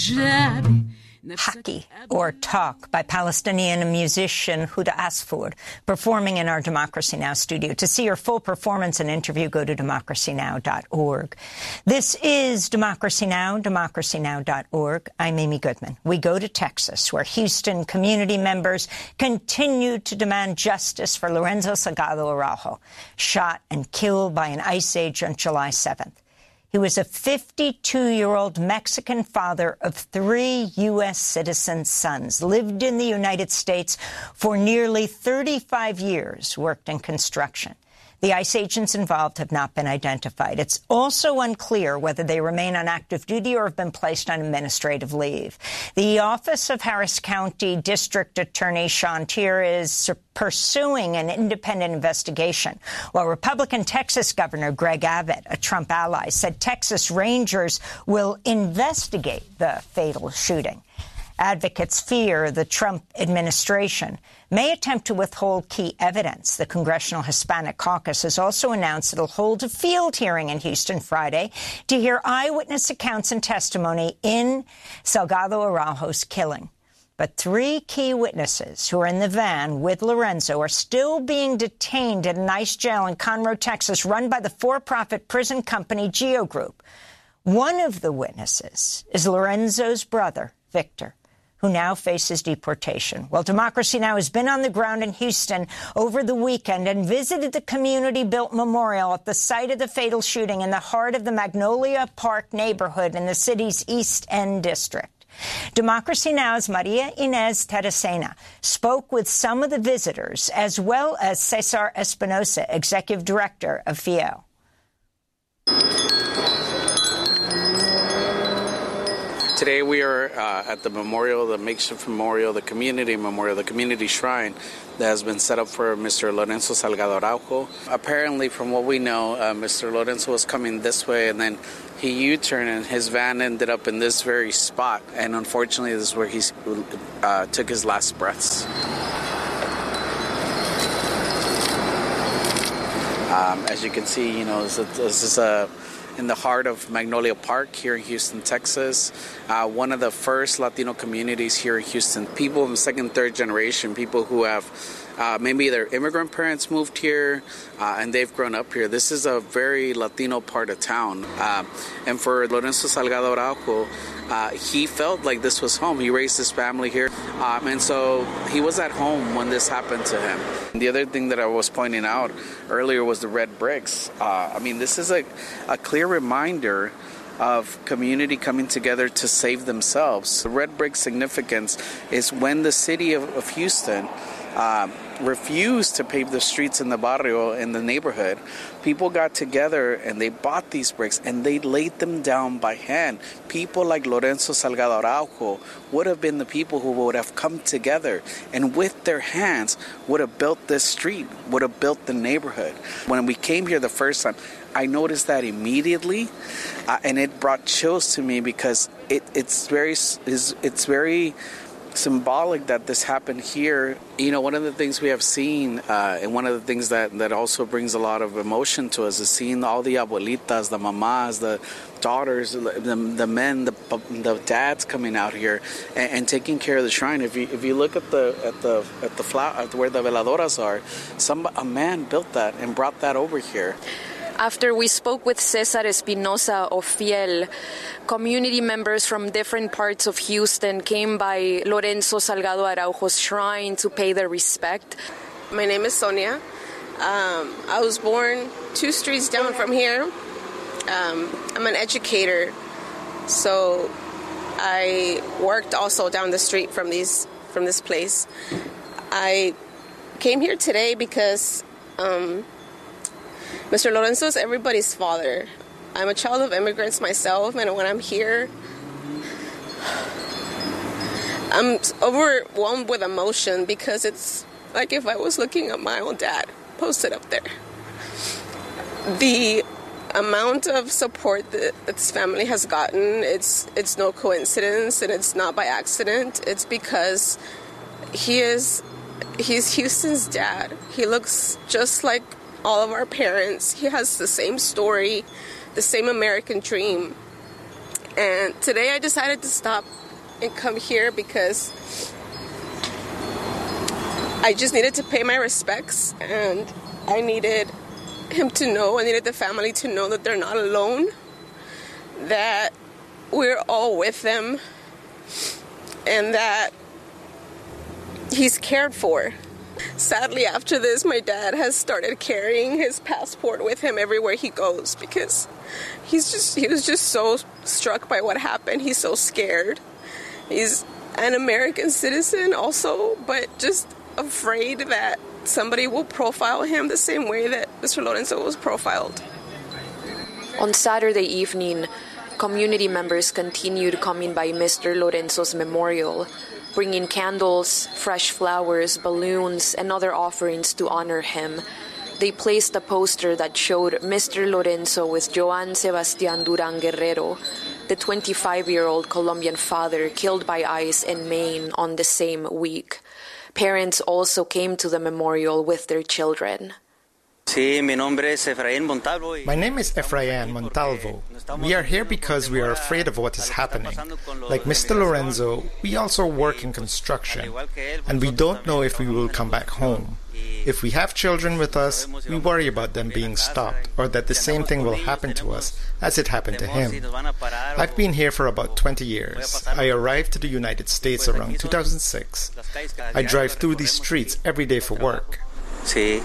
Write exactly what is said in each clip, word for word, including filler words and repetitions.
Haki, or Talk, by Palestinian musician Huda Asfour, performing in our Democracy Now! Studio. To see her full performance and interview, go to democracy now dot org. This is Democracy Now!, democracy now dot org. I'm Amy Goodman. We go to Texas, where Houston community members continue to demand justice for Lorenzo Salgado Araujo, shot and killed by an ICE agent July seventh. He was a fifty-two-year-old Mexican father of three U S citizen sons, lived in the United States for nearly thirty-five years, worked in construction. The ICE agents involved have not been identified. It's also unclear whether they remain on active duty or have been placed on administrative leave. The Office of Harris County District Attorney Sean Tier is pursuing an independent investigation, while Republican Texas Governor Greg Abbott, a Trump ally, said Texas Rangers will investigate the fatal shooting. Advocates fear the Trump administration may attempt to withhold key evidence. The Congressional Hispanic Caucus has also announced it'll hold a field hearing in Houston Friday to hear eyewitness accounts and testimony in Salgado Araujo's killing. But three key witnesses who are in the van with Lorenzo are still being detained at an ICE jail in Conroe, Texas, run by the for-profit prison company Geo Group. One of the witnesses is Lorenzo's brother, Victor, who now faces deportation. Well, Democracy Now! Has been on the ground in Houston over the weekend and visited the community-built memorial at the site of the fatal shooting in the heart of the Magnolia Park neighborhood in the city's East End district. Democracy Now!'s Maria Inez Teresena spoke with some of the visitors, as well as Cesar Espinosa, executive director of F I E L. Today we are uh, at the memorial, the makeshift memorial, the community memorial, the community shrine that has been set up for Mister Lorenzo Salgado Araujo. Apparently, from what we know, uh, Mister Lorenzo was coming this way, and then he U-turned, and his van ended up in this very spot. And unfortunately, this is where he uh, took his last breaths. Um, as you can see, you know, this, this is a... in the heart of Magnolia Park here in Houston, Texas. Uh, one of the first Latino communities here in Houston. People from second, third generation, people who have uh, maybe their immigrant parents moved here uh, and they've grown up here. This is a very Latino part of town. Uh, and for Lorenzo Salgado Araujo, uh, he felt like this was home. He raised his family here. Um, and so he was at home when this happened to him. And the other thing that I was pointing out earlier was the red bricks. Uh, I mean, this is a, a clear reminder of community coming together to save themselves. The red brick significance is when the city of, of Houston uh, refused to pave the streets in the barrio, in the neighborhood, people got together and they bought these bricks and they laid them down by hand. People like Lorenzo Salgado Araujo would have been the people who would have come together and with their hands would have built this street, would have built the neighborhood. When we came here the first time, I noticed that immediately, uh, and it brought chills to me because it, it's very it's, it's very symbolic that this happened here. You know, one of the things we have seen, uh, and one of the things that, that also brings a lot of emotion to us is seeing all the abuelitas, the mamás, the daughters, the, the men, the, the dads coming out here and, and taking care of the shrine. If you if you look at the at the at the flower, at where the veladoras are, some a man built that and brought that over here. After we spoke with Cesar Espinosa of F I E L, community members from different parts of Houston came by Lorenzo Salgado Araujo's shrine to pay their respect. My name is Sonia. Um, I was born two streets down from here. Um, I'm an educator, so I worked also down the street from these from this place. I came here today because Um, Mister Lorenzo is everybody's father. I'm a child of immigrants myself, and when I'm here, I'm overwhelmed with emotion because it's like if I was looking at my own dad posted up there. The amount of support that this family has gotten, it's it's no coincidence, and it's not by accident. It's because he is he's Houston's dad. He looks just like all of our parents. He has the same story, the same American dream. And today I decided to stop and come here because I just needed to pay my respects, and I needed him to know, I needed the family to know that they're not alone, that we're all with them, and that he's cared for. Sadly, after this, my dad has started carrying his passport with him everywhere he goes because he's just he was just so struck by what happened. He's so scared. He's an American citizen also, but just afraid that somebody will profile him the same way that Mister Lorenzo was profiled. On Saturday evening, community members continued coming by Mister Lorenzo's memorial, bringing candles, fresh flowers, balloons, and other offerings to honor him. They placed a poster that showed Mister Lorenzo with Joan Sebastian Duran Guerrero, the twenty-five-year-old Colombian father killed by ICE in Maine on the same week. Parents also came to the memorial with their children. My name is Efrain Montalvo. We are here because we are afraid of what is happening. Like Mister Lorenzo, we also work in construction, and we don't know if we will come back home. If we have children with us, we worry about them being stopped, or that the same thing will happen to us as it happened to him. I've been here for about twenty years. I arrived to the United States around two thousand six. I drive through these streets every day for work. Sí.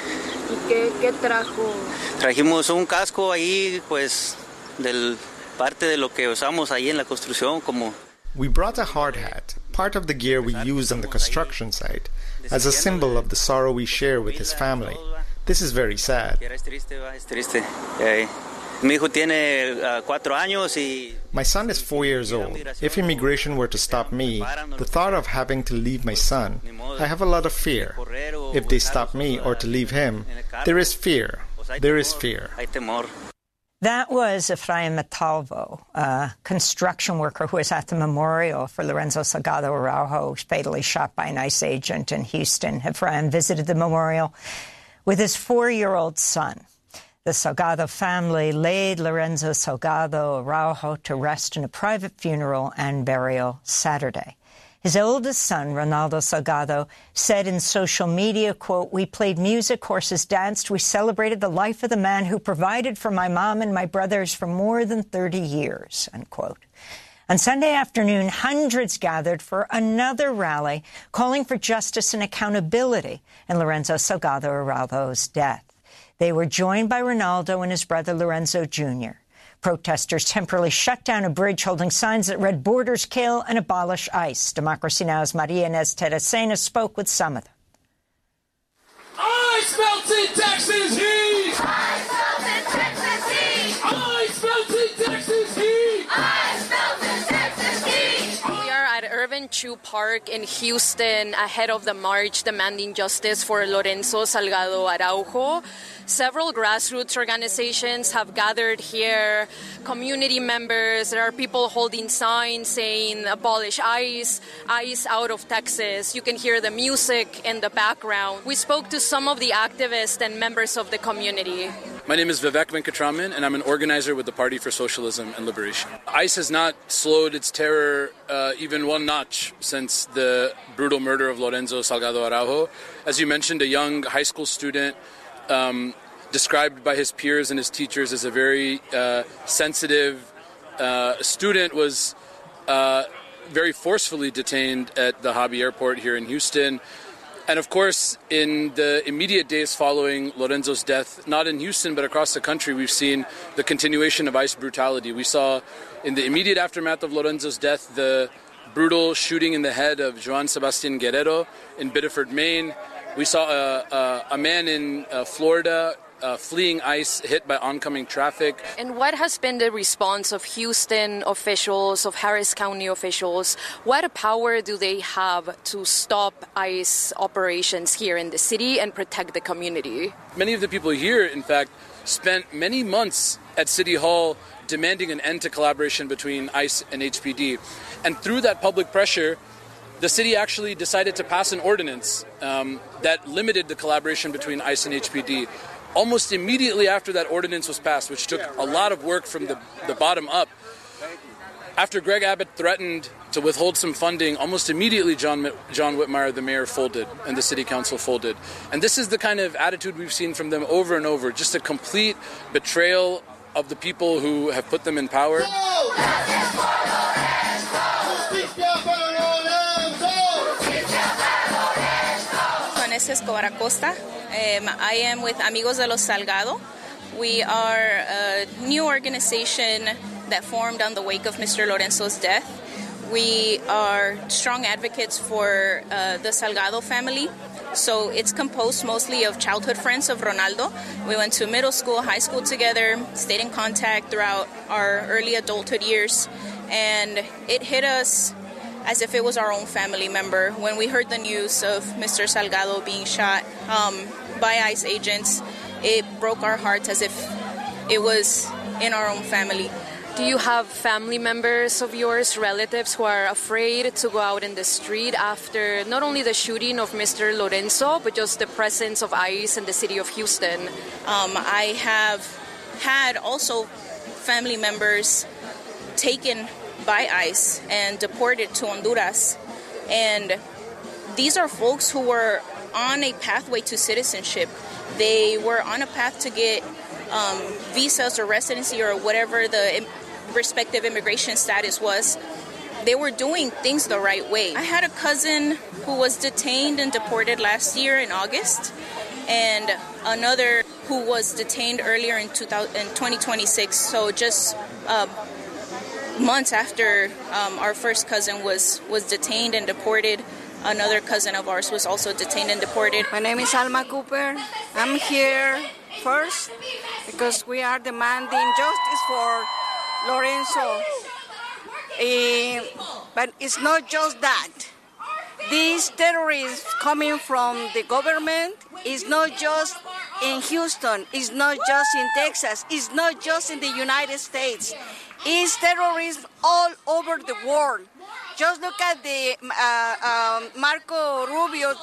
Trajimos un casco ahí, pues, del parte de lo que usamos ahí en la construcción, como. We brought a hard hat, part of the gear we used on the construction site, as a symbol of the sorrow we share with his family. This is very sad. My son is four years old. If immigration were to stop me, the thought of having to leave my son, I have a lot of fear. If they stop me or to leave him, there is fear. There is fear. That was Efrain Montalvo, a construction worker who was at the memorial for Lorenzo Salgado Araujo, fatally shot by an ICE agent in Houston. Efrain visited the memorial with his four-year-old son. The Salgado family laid Lorenzo Salgado Araujo to rest in a private funeral and burial Saturday. His oldest son, Ronaldo Salgado, said in social media, quote, "We played music, horses danced, we celebrated the life of the man who provided for my mom and my brothers for more than thirty years," unquote. On Sunday afternoon, hundreds gathered for another rally calling for justice and accountability in Lorenzo Salgado Araujo's death. They were joined by Ronaldo and his brother Lorenzo Junior Protesters temporarily shut down a bridge holding signs that read "Borders Kill" and "Abolish ICE." Democracy Now!'s Maria Inez Teresena spoke with some of them. ICE melted Texas heat! ICE melted Texas heat! ICE melted Texas heat! ICE melted Texas heat! We are at Irvin Chu Park in Houston ahead of the march demanding justice for Lorenzo Salgado Araujo. Several grassroots organizations have gathered here, community members. There are people holding signs saying "Abolish ICE," ICE out of Texas. You can hear the music in the background. We spoke to some of the activists and members of the community. My name is Vivek Venkatraman, and I'm an organizer with the Party for Socialism and Liberation. ICE has not slowed its terror uh, even one notch since the brutal murder of Lorenzo Salgado Araujo. As you mentioned, a young high school student Um, described by his peers and his teachers as a very uh, sensitive uh, student was uh, very forcefully detained at the Hobby Airport here in Houston. And of course, in the immediate days following Lorenzo's death, not in Houston but across the country, we've seen the continuation of ICE brutality. We saw in the immediate aftermath of Lorenzo's death the brutal shooting in the head of Joan Sebastian Guerrero in Biddeford, Maine. We saw a, a, a man in uh, Florida uh, fleeing ICE, hit by oncoming traffic. And what has been the response of Houston officials, of Harris County officials? What power do they have to stop ICE operations here in the city and protect the community? Many of the people here, in fact, spent many months at City Hall demanding an end to collaboration between ICE and H P D. And through that public pressure, the city actually decided to pass an ordinance um, that limited the collaboration between ICE and H P D. Almost immediately after that ordinance was passed, which took a lot of work from the, the bottom up, After Greg Abbott threatened to withhold some funding, almost immediately John John Whitmire, the mayor, folded and the city council folded. And this is the kind of attitude we've seen from them over and over, just a complete betrayal of the people who have put them in power. Vanessa Escobar Acosta. Um, I am with Amigos de los Salgado. We are a new organization that formed on the wake of Mister Lorenzo's death. We are strong advocates for uh, the Salgado family. So it's composed mostly of childhood friends of Ronaldo. We went to middle school, high school together, stayed in contact throughout our early adulthood years. And it hit us as if it was our own family member. When we heard the news of Mister Salgado being shot um, by ICE agents, it broke our hearts as if it was in our own family. Do you have family members of yours, relatives, who are afraid to go out in the street after not only the shooting of Mister Lorenzo, but just the presence of ICE in the city of Houston? Um, I have had also family members taken by ICE and deported to Honduras. And these are folks who were on a pathway to citizenship. They were on a path to get um, visas or residency or whatever the im- respective immigration status was. They were doing things the right way. I had a cousin who was detained and deported last year in August, and another who was detained earlier in, two thousand, in twenty twenty-six, so just uh, months after um, our first cousin was, was detained and deported. Another cousin of ours was also detained and deported. My name is Alma Cooper. I'm here first because we are demanding justice for Lorenzo. Uh, but it's not just that. These terrorists coming from the government is not just in Houston, it's not just in Texas, it's not just in the United States. It's terrorism all over the world. Just look at the uh, um, Marco Rubio